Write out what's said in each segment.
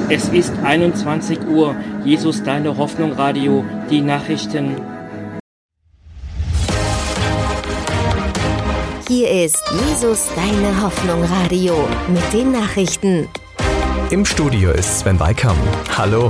Es ist 21 Uhr. Jesus, deine Hoffnung, Radio, die Nachrichten. Hier ist Jesus, deine Hoffnung, Radio mit den Nachrichten. Im Studio ist Sven Weikam. Hallo.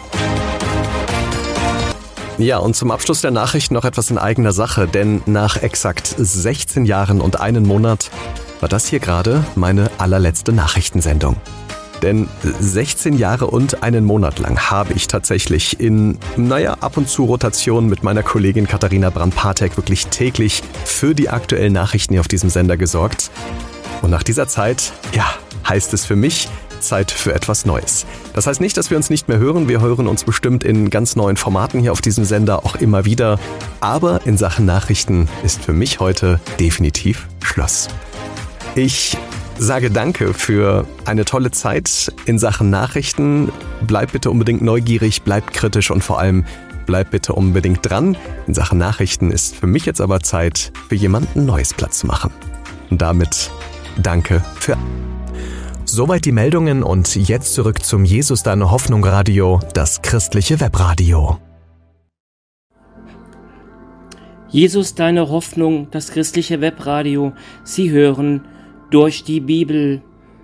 Ja, und zum Abschluss der Nachrichten noch etwas in eigener Sache, denn nach exakt 16 Jahren und einem Monat war das hier gerade meine allerletzte Nachrichtensendung. Denn 16 Jahre und einen Monat lang habe ich tatsächlich in, ab und zu Rotation mit meiner Kollegin Katharina Brandt-Patek wirklich täglich für die aktuellen Nachrichten hier auf diesem Sender gesorgt. Und nach dieser Zeit, heißt es für mich, Zeit für etwas Neues. Das heißt nicht, dass wir uns nicht mehr hören. Wir hören uns bestimmt in ganz neuen Formaten hier auf diesem Sender auch immer wieder. Aber in Sachen Nachrichten ist für mich heute definitiv Schluss. Ich sage danke für eine tolle Zeit in Sachen Nachrichten. Bleibt bitte unbedingt neugierig, bleibt kritisch und vor allem bleibt bitte unbedingt dran. In Sachen Nachrichten ist für mich jetzt aber Zeit, für jemanden Neues Platz zu machen. Und damit danke für... Soweit die Meldungen und jetzt zurück zum Jesus, deine Hoffnung Radio, das christliche Webradio. Jesus, deine Hoffnung, das christliche Webradio. Sie hören durch die Bibel.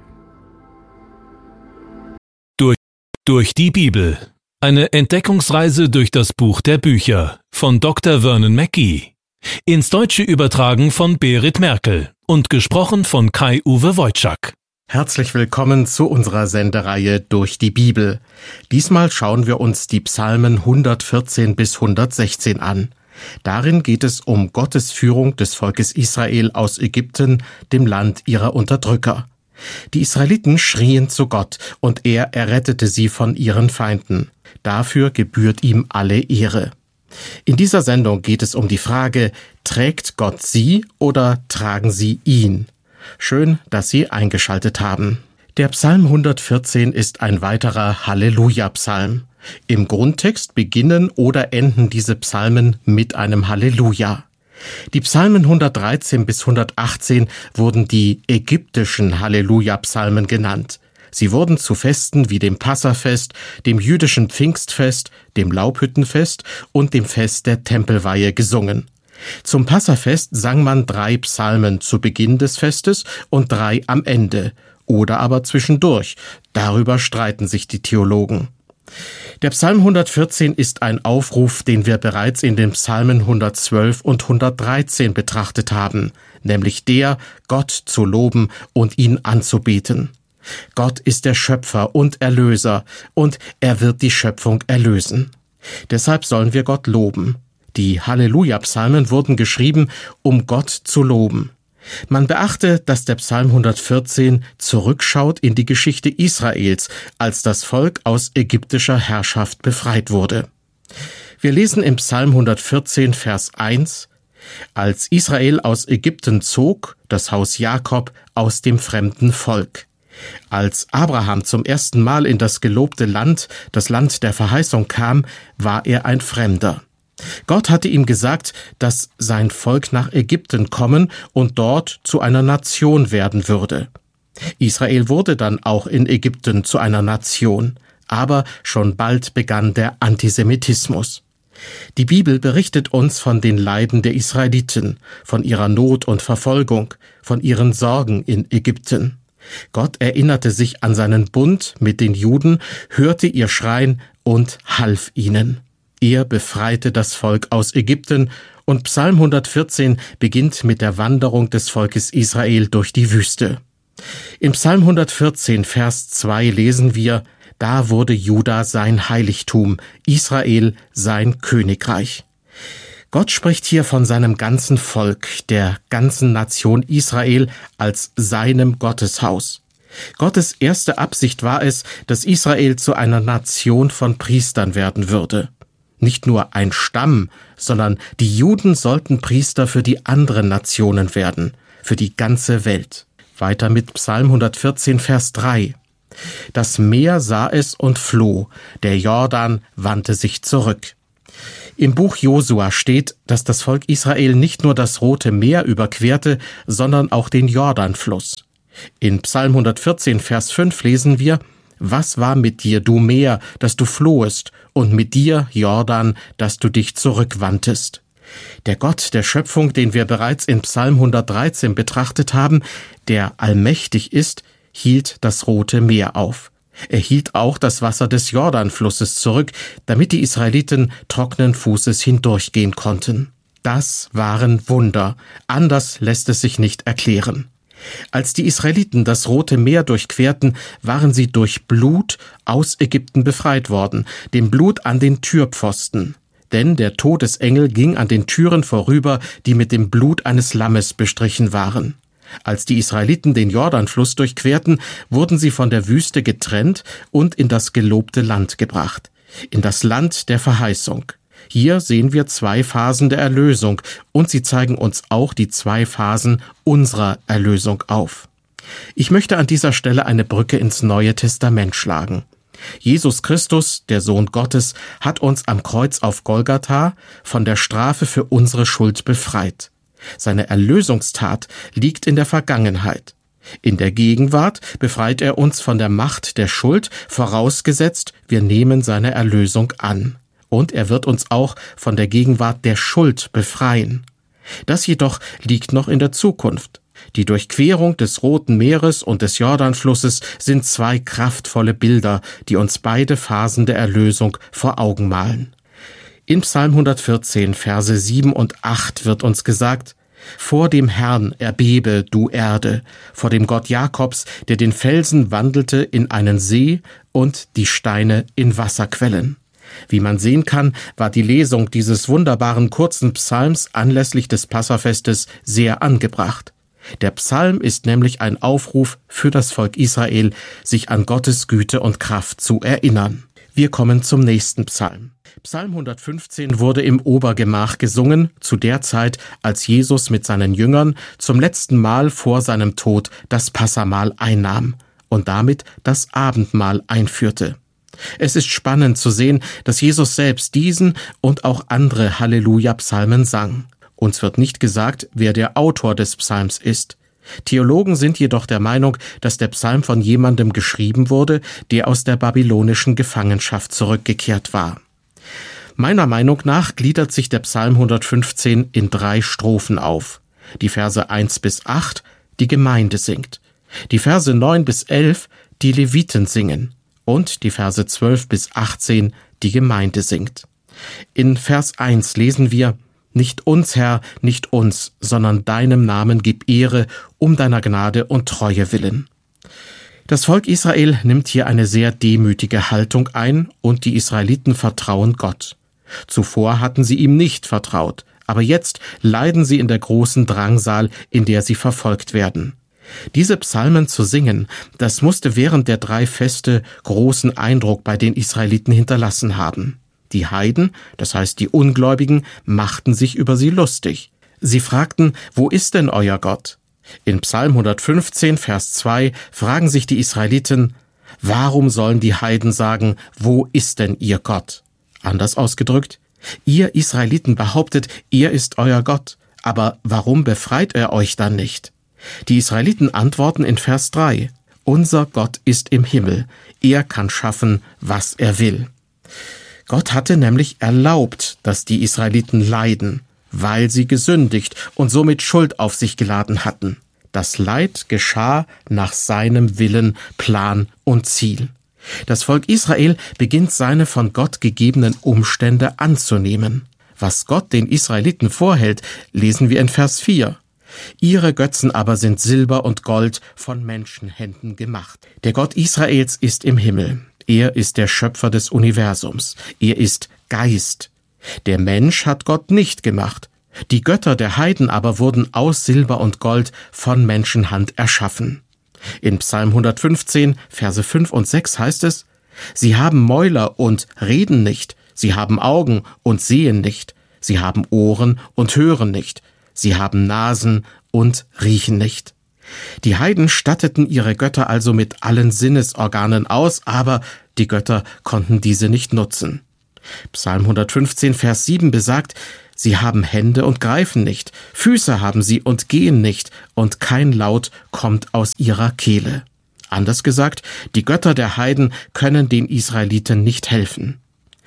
Durch die Bibel. Eine Entdeckungsreise durch das Buch der Bücher von Dr. Vernon Mackey. Ins Deutsche übertragen von Berit Merkel und gesprochen von Kai-Uwe Wojczak. Herzlich willkommen zu unserer Sendereihe Durch die Bibel. Diesmal schauen wir uns die Psalmen 114 bis 116 an. Darin geht es um Gottes Führung des Volkes Israel aus Ägypten, dem Land ihrer Unterdrücker. Die Israeliten schrien zu Gott und er errettete sie von ihren Feinden. Dafür gebührt ihm alle Ehre. In dieser Sendung geht es um die Frage, trägt Gott sie oder tragen sie ihn? Schön, dass Sie eingeschaltet haben. Der Psalm 114 ist ein weiterer Halleluja-Psalm. Im Grundtext beginnen oder enden diese Psalmen mit einem Halleluja. Die Psalmen 113 bis 118 wurden die ägyptischen Halleluja-Psalmen genannt. Sie wurden zu Festen wie dem Passafest, dem jüdischen Pfingstfest, dem Laubhüttenfest und dem Fest der Tempelweihe gesungen. Zum Passafest sang man 3 Psalmen zu Beginn des Festes und 3 am Ende oder aber zwischendurch. Darüber streiten sich die Theologen. Der Psalm 114 ist ein Aufruf, den wir bereits in den Psalmen 112 und 113 betrachtet haben, nämlich der, Gott zu loben und ihn anzubeten. Gott ist der Schöpfer und Erlöser und er wird die Schöpfung erlösen. Deshalb sollen wir Gott loben. Die Halleluja-Psalmen wurden geschrieben, um Gott zu loben. Man beachte, dass der Psalm 114 zurückschaut in die Geschichte Israels, als das Volk aus ägyptischer Herrschaft befreit wurde. Wir lesen im Psalm 114, Vers 1, als Israel aus Ägypten zog, das Haus Jakob aus dem fremden Volk. Als Abraham zum ersten Mal in das gelobte Land, das Land der Verheißung kam, war er ein Fremder. Gott hatte ihm gesagt, dass sein Volk nach Ägypten kommen und dort zu einer Nation werden würde. Israel wurde dann auch in Ägypten zu einer Nation, aber schon bald begann der Antisemitismus. Die Bibel berichtet uns von den Leiden der Israeliten, von ihrer Not und Verfolgung, von ihren Sorgen in Ägypten. Gott erinnerte sich an seinen Bund mit den Juden, hörte ihr Schreien und half ihnen. Er befreite das Volk aus Ägypten und Psalm 114 beginnt mit der Wanderung des Volkes Israel durch die Wüste. Im Psalm 114, Vers 2 lesen wir, da wurde Juda sein Heiligtum, Israel sein Königreich. Gott spricht hier von seinem ganzen Volk, der ganzen Nation Israel als seinem Gotteshaus. Gottes erste Absicht war es, dass Israel zu einer Nation von Priestern werden würde. Nicht nur ein Stamm, sondern die Juden sollten Priester für die anderen Nationen werden, für die ganze Welt. Weiter mit Psalm 114, Vers 3. Das Meer sah es und floh, der Jordan wandte sich zurück. Im Buch Josua steht, dass das Volk Israel nicht nur das Rote Meer überquerte, sondern auch den Jordanfluss. In Psalm 114, Vers 5 lesen wir, Was war mit dir, du Meer, dass du flohest, und mit dir, Jordan, dass du dich zurückwandtest? Der Gott der Schöpfung, den wir bereits in Psalm 113 betrachtet haben, der allmächtig ist, hielt das Rote Meer auf. Er hielt auch das Wasser des Jordanflusses zurück, damit die Israeliten trockenen Fußes hindurchgehen konnten. Das waren Wunder. Anders lässt es sich nicht erklären. Als die Israeliten das Rote Meer durchquerten, waren sie durch Blut aus Ägypten befreit worden, dem Blut an den Türpfosten. Denn der Todesengel ging an den Türen vorüber, die mit dem Blut eines Lammes bestrichen waren. Als die Israeliten den Jordanfluss durchquerten, wurden sie von der Wüste getrennt und in das gelobte Land gebracht, in das Land der Verheißung. Hier sehen wir 2 Phasen der Erlösung und sie zeigen uns auch die 2 Phasen unserer Erlösung auf. Ich möchte an dieser Stelle eine Brücke ins Neue Testament schlagen. Jesus Christus, der Sohn Gottes, hat uns am Kreuz auf Golgatha von der Strafe für unsere Schuld befreit. Seine Erlösungstat liegt in der Vergangenheit. In der Gegenwart befreit er uns von der Macht der Schuld, vorausgesetzt, wir nehmen seine Erlösung an. Und er wird uns auch von der Gegenwart der Schuld befreien. Das jedoch liegt noch in der Zukunft. Die Durchquerung des Roten Meeres und des Jordanflusses sind 2 kraftvolle Bilder, die uns beide Phasen der Erlösung vor Augen malen. In Psalm 114, Verse 7 und 8 wird uns gesagt: Vor dem Herrn erbebe, du Erde, vor dem Gott Jakobs, der den Felsen wandelte in einen See und die Steine in Wasserquellen. Wie man sehen kann, war die Lesung dieses wunderbaren kurzen Psalms anlässlich des Passafestes sehr angebracht. Der Psalm ist nämlich ein Aufruf für das Volk Israel, sich an Gottes Güte und Kraft zu erinnern. Wir kommen zum nächsten Psalm. Psalm 115 wurde im Obergemach gesungen, zu der Zeit, als Jesus mit seinen Jüngern zum letzten Mal vor seinem Tod das Passahmahl einnahm und damit das Abendmahl einführte. Es ist spannend zu sehen, dass Jesus selbst diesen und auch andere Halleluja-Psalmen sang. Uns wird nicht gesagt, wer der Autor des Psalms ist. Theologen sind jedoch der Meinung, dass der Psalm von jemandem geschrieben wurde, der aus der babylonischen Gefangenschaft zurückgekehrt war. Meiner Meinung nach gliedert sich der Psalm 115 in 3 Strophen auf. Die Verse 1 bis 8, die Gemeinde singt. Die Verse 9 bis 11, die Leviten singen. Und die Verse 12 bis 18, die Gemeinde singt. In Vers 1 lesen wir: Nicht uns, Herr, nicht uns, sondern deinem Namen gib Ehre, um deiner Gnade und Treue willen. Das Volk Israel nimmt hier eine sehr demütige Haltung ein und die Israeliten vertrauen Gott. Zuvor hatten sie ihm nicht vertraut, aber jetzt leiden sie in der großen Drangsal, in der sie verfolgt werden. Diese Psalmen zu singen, das musste während der 3 Feste großen Eindruck bei den Israeliten hinterlassen haben. Die Heiden, das heißt die Ungläubigen, machten sich über sie lustig. Sie fragten: Wo ist denn euer Gott? In Psalm 115, Vers 2 fragen sich die Israeliten: Warum sollen die Heiden sagen: Wo ist denn ihr Gott? Anders ausgedrückt: Ihr Israeliten behauptet, er ist euer Gott, aber warum befreit er euch dann nicht? Die Israeliten antworten in Vers 3: Unser Gott ist im Himmel, er kann schaffen, was er will. Gott hatte nämlich erlaubt, dass die Israeliten leiden, weil sie gesündigt und somit Schuld auf sich geladen hatten. Das Leid geschah nach seinem Willen, Plan und Ziel. Das Volk Israel beginnt seine von Gott gegebenen Umstände anzunehmen. Was Gott den Israeliten vorhält, lesen wir in Vers 4. Ihre Götzen aber sind Silber und Gold von Menschenhänden gemacht. Der Gott Israels ist im Himmel. Er ist der Schöpfer des Universums. Er ist Geist. Der Mensch hat Gott nicht gemacht. Die Götter der Heiden aber wurden aus Silber und Gold von Menschenhand erschaffen. In Psalm 115, Verse 5 und 6 heißt es: Sie haben Mäuler und reden nicht. Sie haben Augen und sehen nicht. Sie haben Ohren und hören nicht. Sie haben Nasen und riechen nicht. Die Heiden statteten ihre Götter also mit allen Sinnesorganen aus, aber die Götter konnten diese nicht nutzen. Psalm 115, Vers 7 besagt: Sie haben Hände und greifen nicht, Füße haben sie und gehen nicht, und kein Laut kommt aus ihrer Kehle. Anders gesagt, die Götter der Heiden können den Israeliten nicht helfen.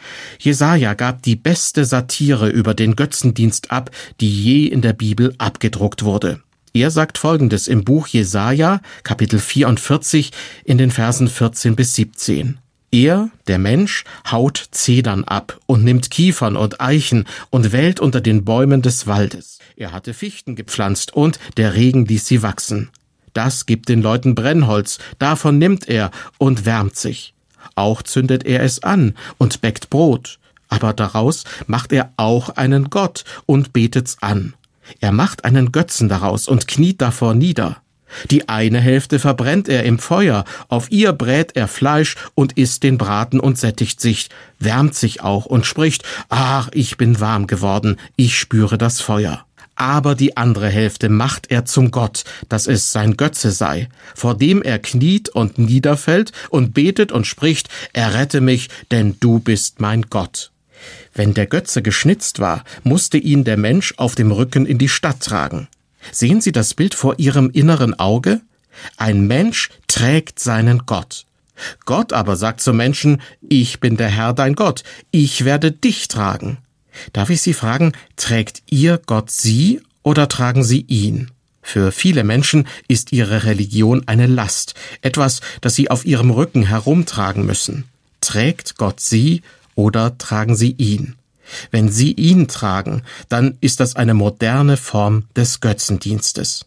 Jesaja gab die beste Satire über den Götzendienst ab, die je in der Bibel abgedruckt wurde. Er sagt Folgendes im Buch Jesaja, Kapitel 44, in den Versen 14 bis 17. Er, der Mensch, haut Zedern ab und nimmt Kiefern und Eichen und wählt unter den Bäumen des Waldes. Er hatte Fichten gepflanzt und der Regen ließ sie wachsen. Das gibt den Leuten Brennholz, davon nimmt er und wärmt sich. Auch zündet er es an und bäckt Brot, aber daraus macht er auch einen Gott und betet's an. Er macht einen Götzen daraus und kniet davor nieder. Die eine Hälfte verbrennt er im Feuer, auf ihr brät er Fleisch und isst den Braten und sättigt sich, wärmt sich auch und spricht, ach, ich bin warm geworden, ich spüre das Feuer. Aber die andere Hälfte macht er zum Gott, dass es sein Götze sei, vor dem er kniet und niederfällt und betet und spricht, errette mich, denn du bist mein Gott. Wenn der Götze geschnitzt war, musste ihn der Mensch auf dem Rücken in die Stadt tragen. Sehen Sie das Bild vor Ihrem inneren Auge? Ein Mensch trägt seinen Gott. Gott aber sagt zum Menschen, ich bin der Herr dein Gott, ich werde dich tragen. Darf ich Sie fragen, trägt Ihr Gott Sie oder tragen Sie ihn? Für viele Menschen ist ihre Religion eine Last, etwas, das sie auf ihrem Rücken herumtragen müssen. Trägt Gott Sie oder tragen Sie ihn? Wenn Sie ihn tragen, dann ist das eine moderne Form des Götzendienstes.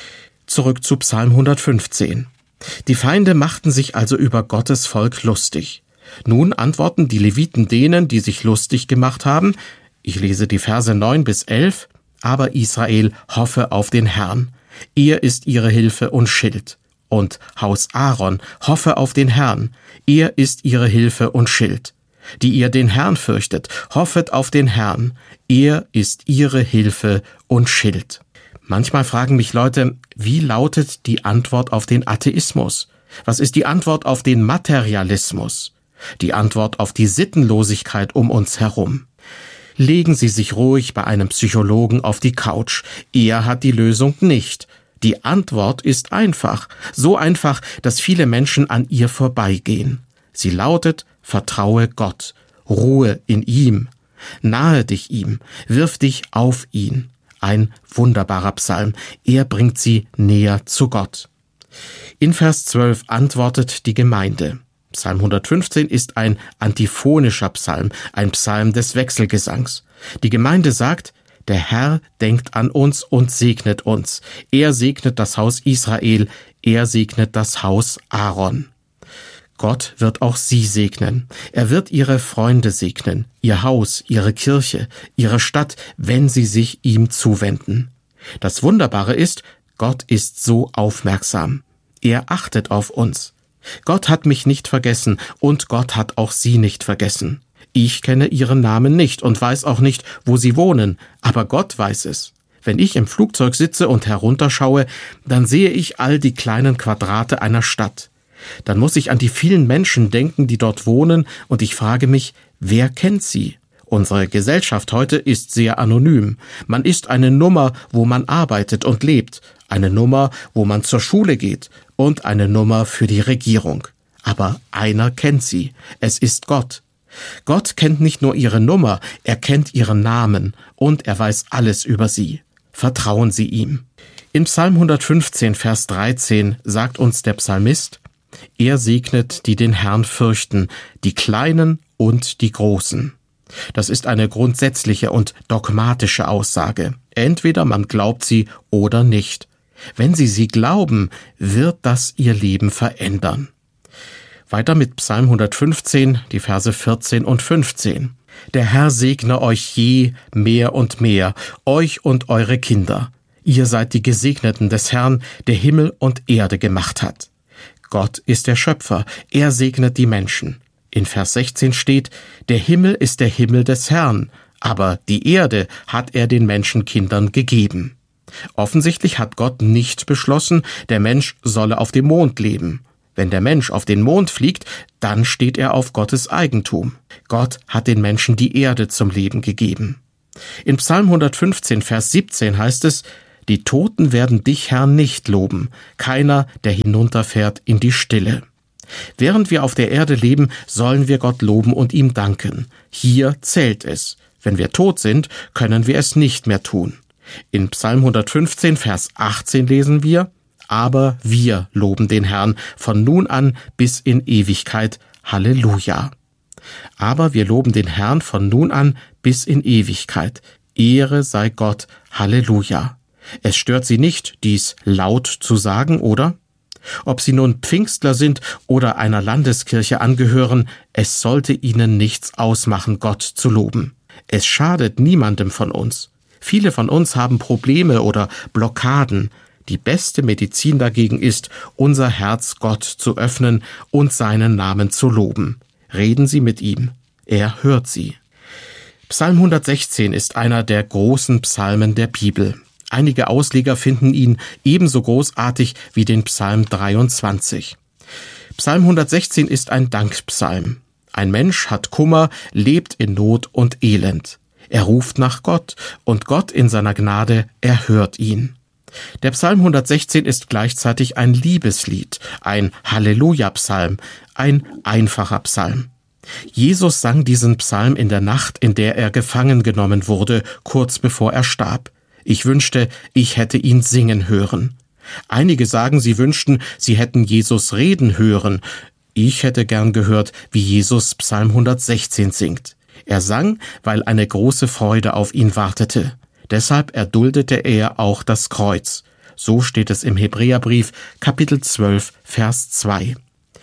Zurück zu Psalm 115. Die Feinde machten sich also über Gottes Volk lustig. Nun antworten die Leviten denen, die sich lustig gemacht haben, ich lese die Verse 9 bis 11, aber Israel hoffe auf den Herrn. Er ist ihre Hilfe und Schild. Und Haus Aaron hoffe auf den Herrn. Er ist ihre Hilfe und Schild. Die ihr den Herrn fürchtet, hoffet auf den Herrn. Er ist ihre Hilfe und Schild. Manchmal fragen mich Leute, wie lautet die Antwort auf den Atheismus? Was ist die Antwort auf den Materialismus? Die Antwort auf die Sittenlosigkeit um uns herum? Legen Sie sich ruhig bei einem Psychologen auf die Couch. Er hat die Lösung nicht. Die Antwort ist einfach. So einfach, dass viele Menschen an ihr vorbeigehen. Sie lautet, vertraue Gott. Ruhe in ihm. Nahe dich ihm. Wirf dich auf ihn. Ein wunderbarer Psalm. Er bringt sie näher zu Gott. In Vers 12 antwortet die Gemeinde. Psalm 115 ist ein antiphonischer Psalm, ein Psalm des Wechselgesangs. Die Gemeinde sagt, der Herr denkt an uns und segnet uns. Er segnet das Haus Israel, er segnet das Haus Aaron. Gott wird auch sie segnen. Er wird ihre Freunde segnen, ihr Haus, ihre Kirche, ihre Stadt, wenn sie sich ihm zuwenden. Das Wunderbare ist, Gott ist so aufmerksam. Er achtet auf uns. Gott hat mich nicht vergessen und Gott hat auch Sie nicht vergessen. Ich kenne Ihren Namen nicht und weiß auch nicht, wo Sie wohnen, aber Gott weiß es. Wenn ich im Flugzeug sitze und herunterschaue, dann sehe ich all die kleinen Quadrate einer Stadt. Dann muss ich an die vielen Menschen denken, die dort wohnen, und ich frage mich, wer kennt sie? Unsere Gesellschaft heute ist sehr anonym. Man ist eine Nummer, wo man arbeitet und lebt, eine Nummer, wo man zur Schule geht und eine Nummer für die Regierung. Aber einer kennt sie. Es ist Gott. Gott kennt nicht nur ihre Nummer, er kennt ihren Namen und er weiß alles über sie. Vertrauen Sie ihm. In Psalm 115, Vers 13 sagt uns der Psalmist, er segnet, die den Herrn fürchten, die Kleinen und die Großen. Das ist eine grundsätzliche und dogmatische Aussage. Entweder man glaubt sie oder nicht. Wenn Sie glauben, wird das Ihr Leben verändern. Weiter mit Psalm 115, die Verse 14 und 15. Der Herr segne euch je mehr und mehr, euch und eure Kinder. Ihr seid die Gesegneten des Herrn, der Himmel und Erde gemacht hat. Gott ist der Schöpfer, er segnet die Menschen. In Vers 16 steht, der Himmel ist der Himmel des Herrn, aber die Erde hat er den Menschenkindern gegeben. Offensichtlich hat Gott nicht beschlossen, der Mensch solle auf dem Mond leben. Wenn der Mensch auf den Mond fliegt, dann steht er auf Gottes Eigentum. Gott hat den Menschen die Erde zum Leben gegeben. In Psalm 115, Vers 17 heißt es, Die Toten werden dich, Herr, nicht loben, keiner, der hinunterfährt in die Stille. Während wir auf der Erde leben, sollen wir Gott loben und ihm danken. Hier zählt es. Wenn wir tot sind, können wir es nicht mehr tun. In Psalm 115, Vers 18 lesen wir: Aber wir loben den Herrn von nun an bis in Ewigkeit. Halleluja. Aber wir loben den Herrn von nun an bis in Ewigkeit. Ehre sei Gott. Halleluja. Es stört Sie nicht, dies laut zu sagen, oder? Ob Sie nun Pfingstler sind oder einer Landeskirche angehören, es sollte Ihnen nichts ausmachen, Gott zu loben. Es schadet niemandem von uns. Viele von uns haben Probleme oder Blockaden. Die beste Medizin dagegen ist, unser Herz Gott zu öffnen und seinen Namen zu loben. Reden Sie mit ihm. Er hört Sie. Psalm 116 ist einer der großen Psalmen der Bibel. Einige Ausleger finden ihn ebenso großartig wie den Psalm 23. Psalm 116 ist ein Dankpsalm. Ein Mensch hat Kummer, lebt in Not und Elend. Er ruft nach Gott und Gott in seiner Gnade erhört ihn. Der Psalm 116 ist gleichzeitig ein Liebeslied, ein Halleluja-Psalm, ein einfacher Psalm. Jesus sang diesen Psalm in der Nacht, in der er gefangen genommen wurde, kurz bevor er starb. Ich wünschte, ich hätte ihn singen hören. Einige sagen, sie wünschten, sie hätten Jesus reden hören. Ich hätte gern gehört, wie Jesus Psalm 116 singt. Er sang, weil eine große Freude auf ihn wartete. Deshalb erduldete er auch das Kreuz. So steht es im Hebräerbrief, Kapitel 12, Vers 2.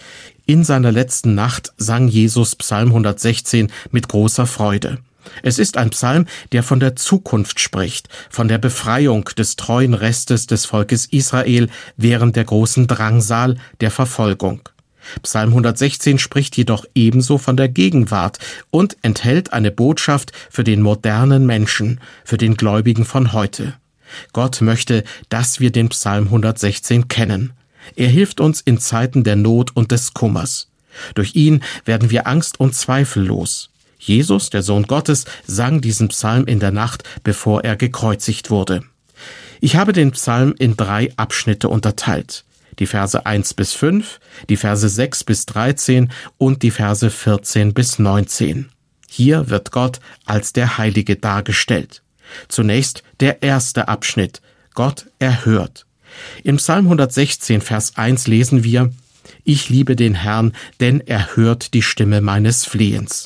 In seiner letzten Nacht sang Jesus Psalm 116 mit großer Freude. Es ist ein Psalm, der von der Zukunft spricht, von der Befreiung des treuen Restes des Volkes Israel während der großen Drangsal der Verfolgung. Psalm 116 spricht jedoch ebenso von der Gegenwart und enthält eine Botschaft für den modernen Menschen, für den Gläubigen von heute. Gott möchte, dass wir den Psalm 116 kennen. Er hilft uns in Zeiten der Not und des Kummers. Durch ihn werden wir Angst und Zweifel los. Jesus, der Sohn Gottes, sang diesen Psalm in der Nacht, bevor er gekreuzigt wurde. Ich habe den Psalm in 3 Abschnitte unterteilt. Die Verse 1 bis 5, die Verse 6 bis 13 und die Verse 14 bis 19. Hier wird Gott als der Heilige dargestellt. Zunächst der erste Abschnitt. Gott erhört. Im Psalm 116, Vers 1 lesen wir: Ich liebe den Herrn, denn er hört die Stimme meines Flehens.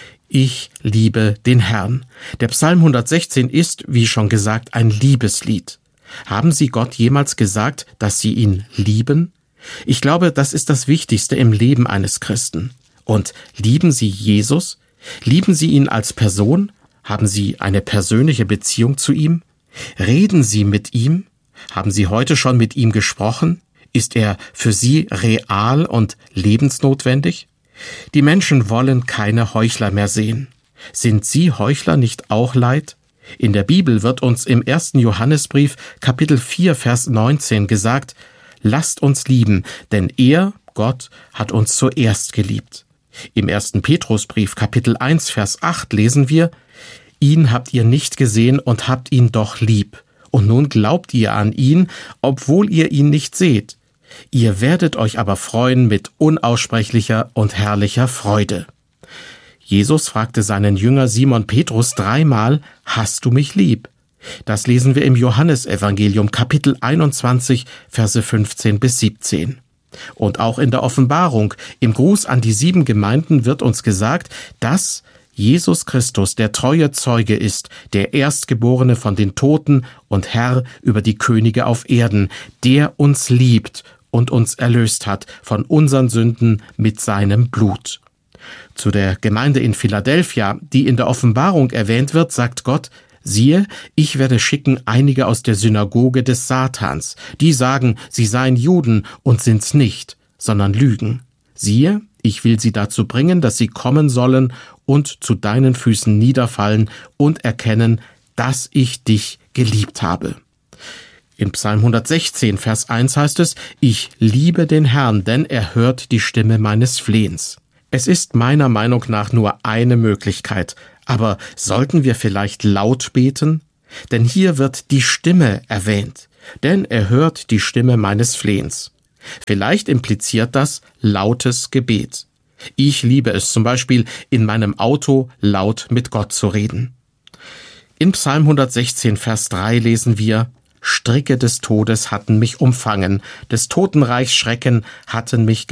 Ich liebe den Herrn. Der Psalm 116 ist, wie schon gesagt, ein Liebeslied. Haben Sie Gott jemals gesagt, dass Sie ihn lieben? Ich glaube, das ist das Wichtigste im Leben eines Christen. Und lieben Sie Jesus? Lieben Sie ihn als Person? Haben Sie eine persönliche Beziehung zu ihm? Reden Sie mit ihm? Haben Sie heute schon mit ihm gesprochen? Ist er für Sie real und lebensnotwendig? Die Menschen wollen keine Heuchler mehr sehen. Sind Sie Heuchler nicht auch leid? In der Bibel wird uns im 1. Johannesbrief, Kapitel 4, Vers 19 gesagt: Lasst uns lieben, denn er, Gott, hat uns zuerst geliebt. Im 1. Petrusbrief, Kapitel 1, Vers 8 lesen wir: Ihn habt ihr nicht gesehen und habt ihn doch lieb. Und nun glaubt ihr an ihn, obwohl ihr ihn nicht seht. Ihr werdet euch aber freuen mit unaussprechlicher und herrlicher Freude. Jesus fragte seinen Jünger Simon Petrus 3-mal: Hast du mich lieb? Das lesen wir im Johannesevangelium, Kapitel 21, Verse 15 bis 17. Und auch in der Offenbarung, im Gruß an die 7 Gemeinden, wird uns gesagt, dass Jesus Christus der treue Zeuge ist, der Erstgeborene von den Toten und Herr über die Könige auf Erden, der uns liebt und uns erlöst hat von unseren Sünden mit seinem Blut. Zu der Gemeinde in Philadelphia, die in der Offenbarung erwähnt wird, sagt Gott: Siehe, ich werde schicken einige aus der Synagoge des Satans, die sagen, sie seien Juden und sind's nicht, sondern lügen. Siehe, ich will sie dazu bringen, dass sie kommen sollen und zu deinen Füßen niederfallen und erkennen, dass ich dich geliebt habe. In Psalm 116, Vers 1 heißt es: Ich liebe den Herrn, denn er hört die Stimme meines Flehens. Es ist meiner Meinung nach nur eine Möglichkeit, aber sollten wir vielleicht laut beten? Denn hier wird die Stimme erwähnt, denn er hört die Stimme meines Flehens. Vielleicht impliziert das lautes Gebet. Ich liebe es zum Beispiel, in meinem Auto laut mit Gott zu reden. In Psalm 116, Vers 3 lesen wir: Stricke des Todes hatten mich umfangen, des Totenreichs Schrecken hatten mich